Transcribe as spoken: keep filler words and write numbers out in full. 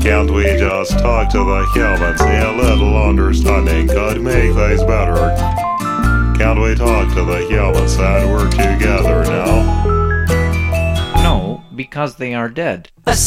Can't we just talk to the humans? A little understanding could make things better. Can't we talk to the humans and work together now? No, because they are dead.